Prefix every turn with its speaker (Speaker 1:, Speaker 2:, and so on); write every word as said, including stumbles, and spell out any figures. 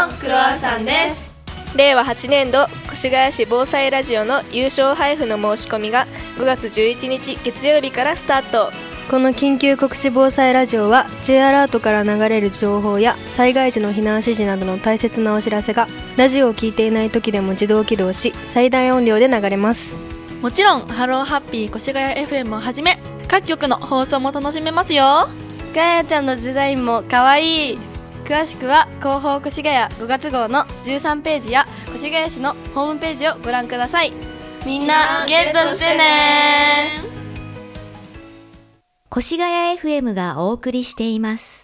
Speaker 1: のクロワッサンです。
Speaker 2: れいわはちねんど越谷市防災ラジオの優勝配布の申し込みがごがつじゅういちにち月曜日からスタート。
Speaker 3: この緊急告知防災ラジオは J アラートから流れる情報や災害時の避難指示などの大切なお知らせがラジオを聞いていない時でも自動起動し最大音量で流れます。
Speaker 1: もちろんハローハッピー越谷 エフエム をはじめ各局の放送も楽しめますよ。
Speaker 4: ガヤちゃんのデザインもかわいい。詳しくは広報越谷ごがつ号のじゅうさんページや越谷市のホームページをご覧ください。みんなゲットしてね。
Speaker 5: 越谷 エフエム がお送りしています。